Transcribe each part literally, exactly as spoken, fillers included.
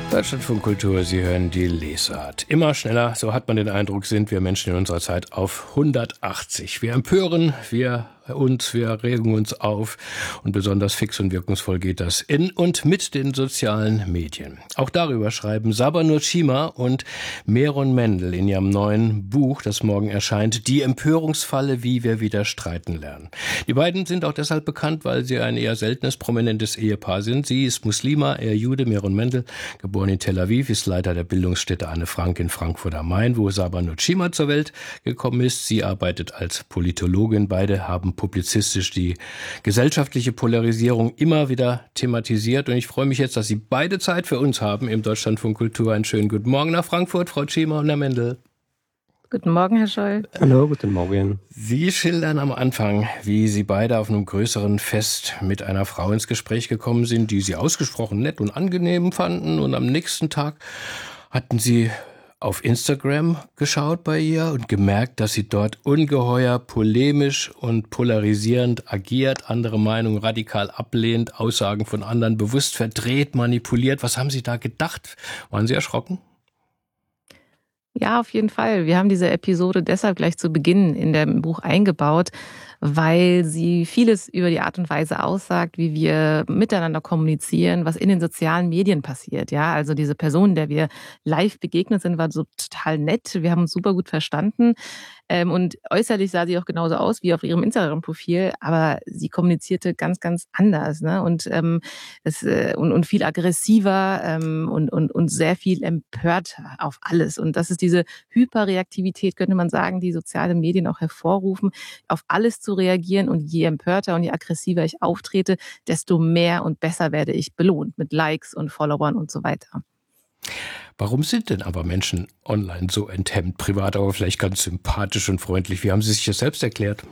Deutschlandfunk Kultur, Sie hören die Lesart. Immer schneller, so hat man den Eindruck, sind wir Menschen in unserer Zeit auf hundertachtzig. Wir empören, wir uns, wir regen uns auf und besonders fix und wirkungsvoll geht das in und mit den sozialen Medien. Auch darüber schreiben Sabah Nurchima und Meron Mendel in ihrem neuen Buch, das morgen erscheint, Die Empörungsfalle, wie wir wieder streiten lernen. Die beiden sind auch deshalb bekannt, weil sie ein eher seltenes, prominentes Ehepaar sind. Sie ist Muslima, er Jude, Meron Mendel, geboren in Tel Aviv, ist Leiter der Bildungsstätte Anne Frank in Frankfurt am Main, wo Sabah Nurchima zur Welt gekommen ist. Sie arbeitet als Politologin. Beide haben publizistisch die gesellschaftliche Polarisierung immer wieder thematisiert. Und ich freue mich jetzt, dass Sie beide Zeit für uns haben im Deutschlandfunk Kultur. Einen schönen guten Morgen nach Frankfurt, Frau Tschima und Herr Mendel. Guten Morgen, Herr Scholl. Hallo, guten Morgen. Sie schildern am Anfang, wie Sie beide auf einem größeren Fest mit einer Frau ins Gespräch gekommen sind, die Sie ausgesprochen nett und angenehm fanden. Und am nächsten Tag hatten Sie auf Instagram geschaut bei ihr und gemerkt, dass sie dort ungeheuer polemisch und polarisierend agiert, andere Meinungen radikal ablehnt, Aussagen von anderen bewusst verdreht, manipuliert. Was haben Sie da gedacht? Waren Sie erschrocken? Ja, auf jeden Fall. Wir haben diese Episode deshalb gleich zu Beginn in dem Buch eingebaut, weil sie vieles über die Art und Weise aussagt, wie wir miteinander kommunizieren, was in den sozialen Medien passiert. Ja, also diese Person, der wir live begegnet sind, war so total nett. Wir haben uns super gut verstanden. Und äußerlich sah sie auch genauso aus wie auf ihrem Instagram-Profil, aber sie kommunizierte ganz, ganz anders, ne? Und, ähm, das, äh, und, und viel aggressiver ähm, und, und, und sehr viel empörter auf alles. Und das ist diese Hyperreaktivität, könnte man sagen, die soziale Medien auch hervorrufen, auf alles zu reagieren. Und je empörter und je aggressiver ich auftrete, desto mehr und besser werde ich belohnt mit Likes und Followern und so weiter. Warum sind denn aber Menschen online so enthemmt, privat aber vielleicht ganz sympathisch und freundlich? Wie haben Sie sich das selbst erklärt?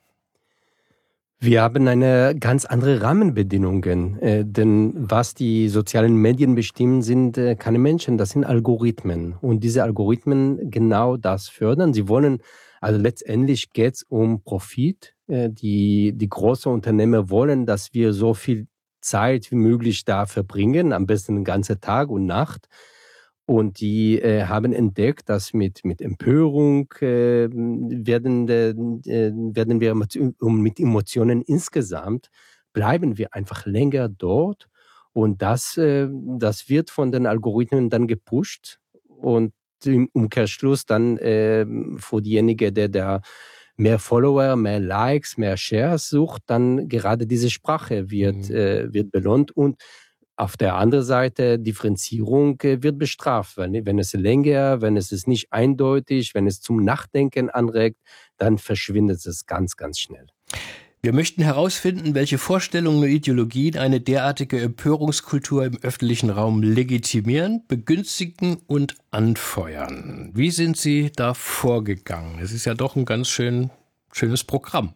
Wir haben eine ganz andere Rahmenbedingungen, äh, denn was die sozialen Medien bestimmen, sind äh, keine Menschen, das sind Algorithmen. Und diese Algorithmen genau das fördern. Sie wollen, also letztendlich geht es um Profit. Äh, die, die großen Unternehmen wollen, dass wir so viel Zeit wie möglich da verbringen, am besten den ganzen Tag und Nacht. Und die äh, haben entdeckt, dass mit, mit Empörung äh, werden, äh, werden wir mit, mit Emotionen insgesamt, bleiben wir einfach länger dort. Und das, äh, das wird von den Algorithmen dann gepusht. Und im Umkehrschluss dann äh, für diejenigen, der da mehr Follower, mehr Likes, mehr Shares sucht, dann gerade diese Sprache wird, mhm. äh, wird belohnt. Und auf der anderen Seite, Differenzierung wird bestraft. Wenn, wenn es länger, wenn es ist nicht eindeutig, wenn es zum Nachdenken anregt, dann verschwindet es ganz, ganz schnell. Wir möchten herausfinden, welche Vorstellungen und Ideologien eine derartige Empörungskultur im öffentlichen Raum legitimieren, begünstigen und anfeuern. Wie sind Sie da vorgegangen? Es ist ja doch ein ganz schön schönes Programm.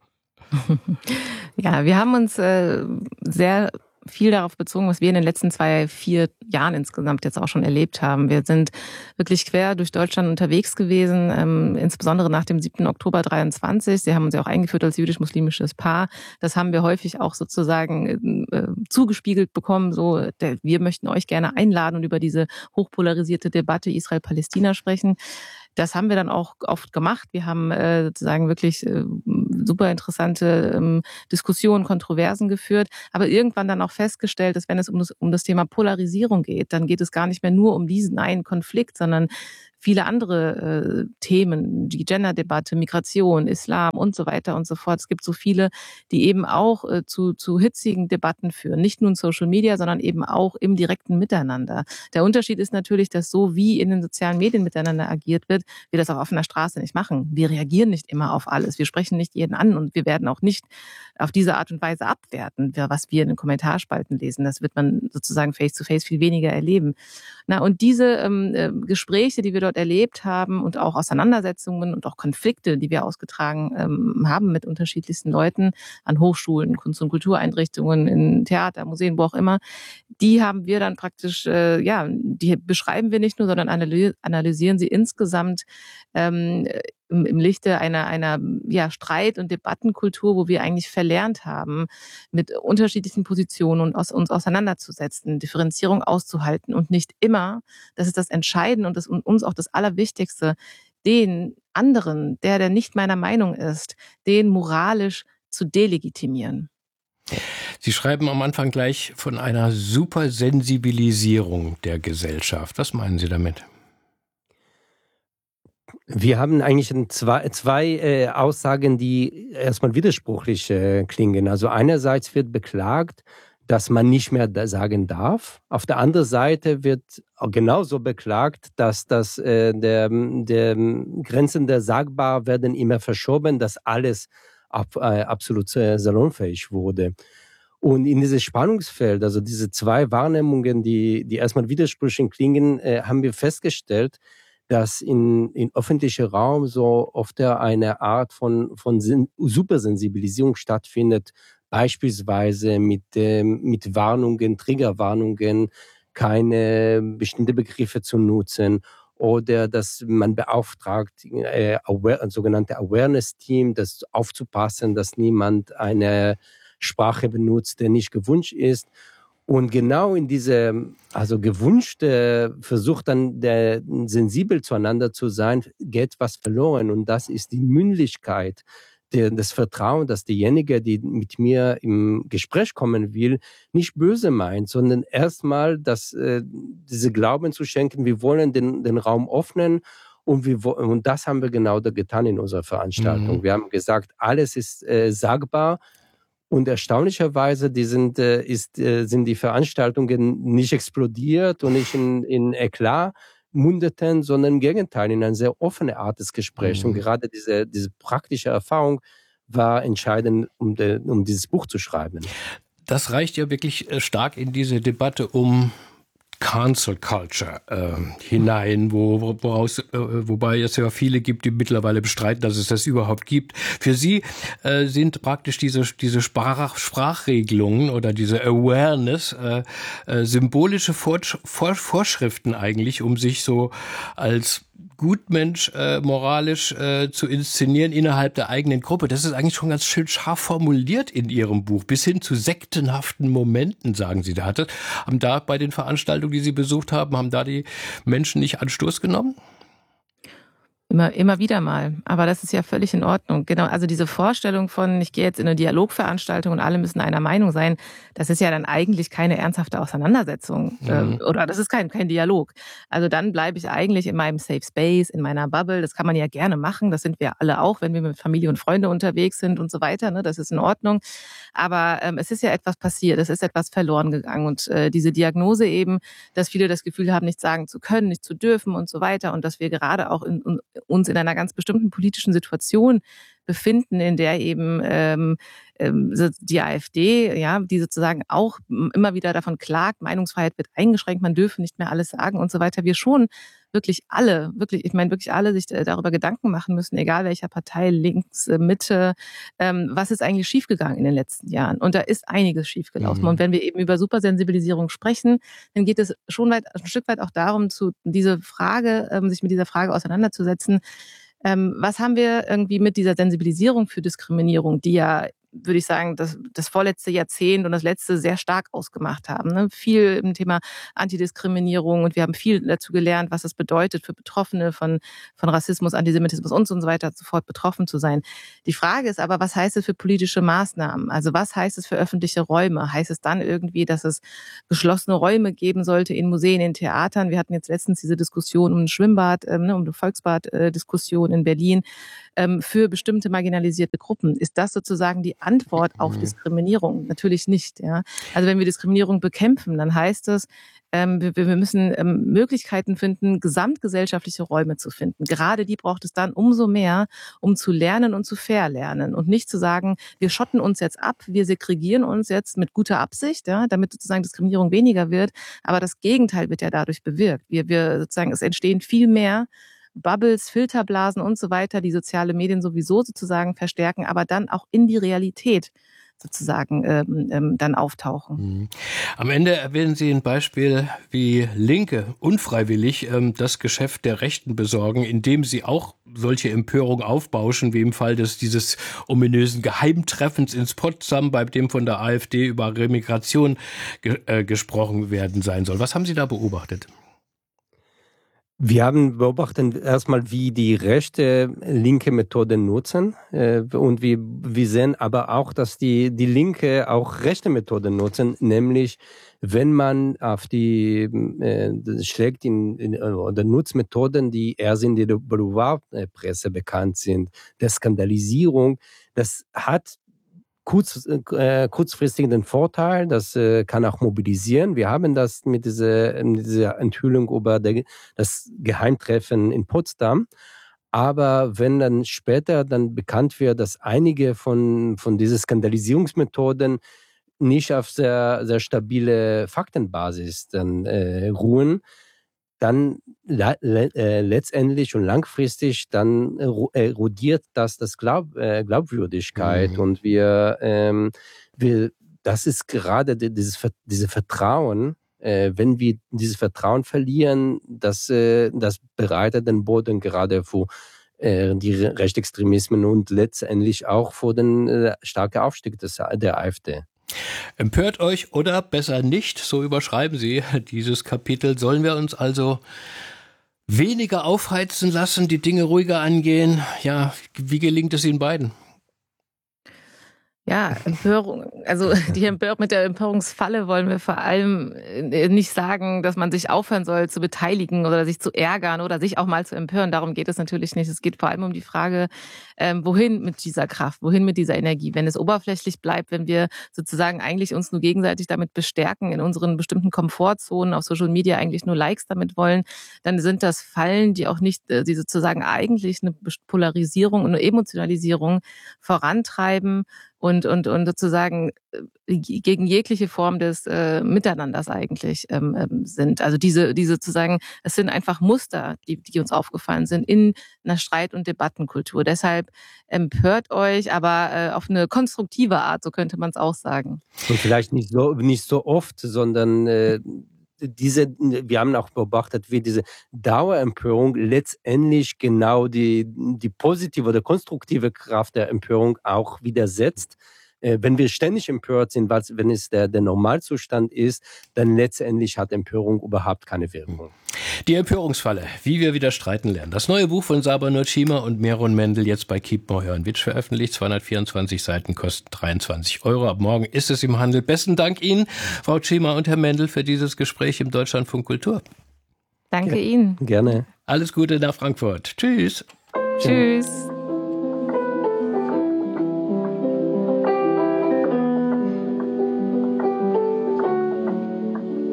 Ja, wir haben uns äh, sehr viel darauf bezogen, was wir in den letzten zwei, vier Jahren insgesamt jetzt auch schon erlebt haben. Wir sind wirklich quer durch Deutschland unterwegs gewesen, ähm, insbesondere nach dem siebten Oktober dreiundzwanzig. Sie haben uns ja auch eingeführt als jüdisch-muslimisches Paar. Das haben wir häufig auch sozusagen äh, zugespiegelt bekommen. So, der, wir möchten euch gerne einladen und über diese hochpolarisierte Debatte Israel-Palästina sprechen. Das haben wir dann auch oft gemacht. Wir haben äh, sozusagen wirklich äh, super interessante ähm, Diskussionen, Kontroversen geführt, aber irgendwann dann auch festgestellt, dass wenn es um das, um das Thema Polarisierung geht, dann geht es gar nicht mehr nur um diesen einen Konflikt, sondern viele andere äh, Themen, die Gender-Debatte, Migration, Islam und so weiter und so fort. Es gibt so viele, die eben auch äh, zu, zu hitzigen Debatten führen. Nicht nur in Social Media, sondern eben auch im direkten Miteinander. Der Unterschied ist natürlich, dass so wie in den sozialen Medien miteinander agiert wird, wir das auf offener Straße nicht machen. Wir reagieren nicht immer auf alles. Wir sprechen nicht jeden an und wir werden auch nicht auf diese Art und Weise abwerten, was wir in den Kommentarspalten lesen. Das wird man sozusagen face-to-face viel weniger erleben. Na, und diese ähm, Gespräche, die wir dort erlebt haben und auch Auseinandersetzungen und auch Konflikte, die wir ausgetragen ähm, haben mit unterschiedlichsten Leuten an Hochschulen, Kunst- und Kultureinrichtungen, in Theater, Museen, wo auch immer, die haben wir dann praktisch, äh, ja, die beschreiben wir nicht nur, sondern analysieren sie insgesamt ähm, im, im Lichte einer, einer ja, Streit- und Debattenkultur, wo wir eigentlich verlernt haben, mit unterschiedlichen Positionen und aus, uns auseinanderzusetzen, Differenzierung auszuhalten und nicht immer, das ist das Entscheidende und das und uns auch das Allerwichtigste, den anderen, der, der nicht meiner Meinung ist, den moralisch zu delegitimieren. Sie schreiben am Anfang gleich von einer Supersensibilisierung der Gesellschaft. Was meinen Sie damit? Wir haben eigentlich zwei, zwei äh, Aussagen, die erstmal widersprüchlich äh, klingen. Also einerseits wird beklagt, dass man nicht mehr da sagen darf. Auf der anderen Seite wird auch genauso beklagt, dass das, äh, der, der Grenzen der Sagbar werden immer verschoben, dass alles ab, äh, absolut äh, salonfähig wurde. Und in dieses Spannungsfeld, also diese zwei Wahrnehmungen, die, die erstmal widersprüchlich klingen, äh, haben wir festgestellt, dass in, in öffentlichem Raum so oft eine Art von, von Supersensibilisierung stattfindet, beispielsweise mit, ähm, mit Warnungen, Triggerwarnungen, keine bestimmten Begriffe zu nutzen oder dass man beauftragt, äh, aware, ein sogenanntes Awareness-Team, das aufzupassen, dass niemand eine Sprache benutzt, der nicht gewünscht ist. Und genau in diese, also gewünschte Versuch dann, der, sensibel zueinander zu sein, geht was verloren. Und das ist die Mündlichkeit, der, das Vertrauen, dass derjenige, der mit mir im Gespräch kommen will, nicht böse meint, sondern erstmal das, äh, diese Glauben zu schenken, wir wollen den, den Raum öffnen. Und, wir, und das haben wir genau da getan in unserer Veranstaltung. Mhm. Wir haben gesagt, alles ist äh, sagbar. Und erstaunlicherweise die sind, äh, ist, äh, sind die Veranstaltungen nicht explodiert und nicht in, in Eklat mündeten, sondern im Gegenteil, in eine sehr offene Art des Gesprächs. Mhm. Und gerade diese, diese praktische Erfahrung war entscheidend, um, de, um dieses Buch zu schreiben. Das reicht ja wirklich stark in diese Debatte um Cancel Culture äh, hinein, wo, woraus, äh, wobei es ja viele gibt, die mittlerweile bestreiten, dass es das überhaupt gibt. Für Sie äh, sind praktisch diese, diese Sprach, Sprachregelungen oder diese Awareness äh, äh, symbolische Vorsch- Vor- Vorschriften eigentlich, um sich so als Gutmensch äh, moralisch äh, zu inszenieren innerhalb der eigenen Gruppe. Das ist eigentlich schon ganz schön scharf formuliert in Ihrem Buch, bis hin zu sektenhaften Momenten, sagen Sie. Da hatte, haben da bei den Veranstaltungen, die Sie besucht haben, haben da die Menschen nicht Anstoß genommen? Immer, immer wieder mal. Aber das ist ja völlig in Ordnung. Genau. Also diese Vorstellung von, ich gehe jetzt in eine Dialogveranstaltung und alle müssen einer Meinung sein, das ist ja dann eigentlich keine ernsthafte Auseinandersetzung. Mhm. Oder das ist kein, kein Dialog. Also dann bleibe ich eigentlich in meinem Safe Space, in meiner Bubble. Das kann man ja gerne machen. Das sind wir alle auch, wenn wir mit Familie und Freunde unterwegs sind und so weiter. Ne? Das ist in Ordnung. Aber ähm, es ist ja etwas passiert. Es ist etwas verloren gegangen. Und äh, diese Diagnose eben, dass viele das Gefühl haben, nichts sagen zu können, nicht zu dürfen und so weiter. Und dass wir gerade auch in, in uns in einer ganz bestimmten politischen Situation befinden, in der eben ähm, die AfD, ja, die sozusagen auch immer wieder davon klagt, Meinungsfreiheit wird eingeschränkt, man dürfe nicht mehr alles sagen und so weiter. Wir schon wirklich alle, wirklich, ich meine wirklich alle sich darüber Gedanken machen müssen, egal welcher Partei, links, Mitte, ähm, was ist eigentlich schiefgegangen in den letzten Jahren? Und da ist einiges schiefgelaufen. Mhm. Und wenn wir eben über Supersensibilisierung sprechen, dann geht es schon weit, ein Stück weit auch darum, zu diese Frage, ähm, sich mit dieser Frage auseinanderzusetzen. Ähm, was haben wir irgendwie mit dieser Sensibilisierung für Diskriminierung, die ja, würde ich sagen, das, das vorletzte Jahrzehnt und das letzte sehr stark ausgemacht haben. Ne? Viel im Thema Antidiskriminierung und wir haben viel dazu gelernt, was es bedeutet für Betroffene von, von Rassismus, Antisemitismus und so weiter, sofort betroffen zu sein. Die Frage ist aber, was heißt es für politische Maßnahmen? Also was heißt es für öffentliche Räume? Heißt es dann irgendwie, dass es geschlossene Räume geben sollte in Museen, in Theatern? Wir hatten jetzt letztens diese Diskussion um ein Schwimmbad, ähm, ne, um eine Volksbad-Diskussion in Berlin ähm, für bestimmte marginalisierte Gruppen. Ist das sozusagen die Antwort auf Diskriminierung? Natürlich nicht. Ja. Also wenn wir Diskriminierung bekämpfen, dann heißt es, ähm, wir, wir müssen ähm, Möglichkeiten finden, gesamtgesellschaftliche Räume zu finden. Gerade die braucht es dann umso mehr, um zu lernen und zu verlernen und nicht zu sagen, wir schotten uns jetzt ab, wir segregieren uns jetzt mit guter Absicht, ja, damit sozusagen Diskriminierung weniger wird. Aber das Gegenteil wird ja dadurch bewirkt. Wir, wir sozusagen, es entstehen viel mehr Bubbles, Filterblasen und so weiter, die soziale Medien sowieso sozusagen verstärken, aber dann auch in die Realität sozusagen ähm, ähm, dann auftauchen. Am Ende erwähnen Sie ein Beispiel, wie Linke unfreiwillig ähm, das Geschäft der Rechten besorgen, indem sie auch solche Empörung aufbauschen, wie im Fall des dieses ominösen Geheimtreffens in Potsdam, bei dem von der AfD über Remigration ge- äh, gesprochen werden sein soll. Was haben Sie da beobachtet? Wir haben beobachtet erstmal, wie die rechte linke Methoden nutzen äh, und wir, wir sehen aber auch, dass die, die Linke auch rechte Methoden nutzen, nämlich wenn man auf die äh, schlägt in, in oder nutzt Methoden, die erst in der Boulevardpresse bekannt sind, der Skandalisierung, das hat Kurz, äh, kurzfristig den Vorteil, das äh, kann auch mobilisieren. Wir haben das mit dieser, mit dieser Enthüllung über der, das Geheimtreffen in Potsdam. Aber wenn dann später dann bekannt wird, dass einige von, von diesen Skandalisierungsmethoden nicht auf sehr, sehr stabile Faktenbasis dann äh, ruhen, dann le- le- äh, letztendlich und langfristig dann erodiert das das Glaub, äh, Glaubwürdigkeit mhm. und wir, ähm, wir, das ist gerade dieses, diese Vertrauen, äh, wenn wir dieses Vertrauen verlieren, das, äh, das bereitet den Boden gerade für äh, die Rechtsextremismen und letztendlich auch für den äh, starken Aufstieg des, der AfD. Empört euch oder besser nicht, so überschreiben Sie dieses Kapitel. Sollen wir uns also weniger aufheizen lassen, die Dinge ruhiger angehen? Ja, wie gelingt es Ihnen beiden? Ja, Empörung, also die Empörung, mit der Empörungsfalle wollen wir vor allem nicht sagen, dass man sich aufhören soll zu beteiligen oder sich zu ärgern oder sich auch mal zu empören. Darum geht es natürlich nicht. Es geht vor allem um die Frage, ähm, wohin mit dieser Kraft, wohin mit dieser Energie. Wenn es oberflächlich bleibt, wenn wir sozusagen eigentlich uns nur gegenseitig damit bestärken, in unseren bestimmten Komfortzonen auf Social Media eigentlich nur Likes damit wollen, dann sind das Fallen, die auch nicht, die sozusagen eigentlich eine Polarisierung und eine Emotionalisierung vorantreiben und und und sozusagen gegen jegliche Form des äh, Miteinanders eigentlich ähm, sind. Also diese diese sozusagen, es sind einfach Muster, die die uns aufgefallen sind in einer Streit- und Debattenkultur. Deshalb empört euch, aber äh, auf eine konstruktive Art, so könnte man es auch sagen. Und vielleicht nicht so nicht so oft, sondern äh, diese, wir haben auch beobachtet, wie diese Dauerempörung letztendlich genau die, die positive oder konstruktive Kraft der Empörung auch widersetzt. Äh, wenn wir ständig empört sind, wenn es der, der Normalzustand ist, dann letztendlich hat Empörung überhaupt keine Wirkung. Die Empörungsfalle, wie wir wieder streiten lernen. Das neue Buch von Saba Nurchima und Meron Mendel, jetzt bei Keep Moher und Witsch veröffentlicht. zweihundertvierundzwanzig Seiten, kosten dreiundzwanzig Euro. Ab morgen ist es im Handel. Besten Dank Ihnen, Frau Chima und Herr Mendel, für dieses Gespräch im Deutschlandfunk Kultur. Danke Ihnen. Gerne. Alles Gute nach Frankfurt. Tschüss. Tschüss.